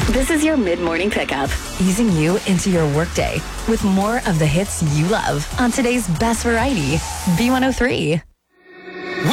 This is your mid-morning pickup, easing you into your workday with more of the hits you love on today's best variety, B103.